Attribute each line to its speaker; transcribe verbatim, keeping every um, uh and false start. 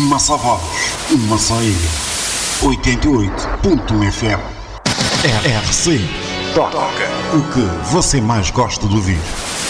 Speaker 1: Uma só voz, uma só ilha. oitenta e oito ponto um F M. R R C. Toca o que você mais gosta de ouvir.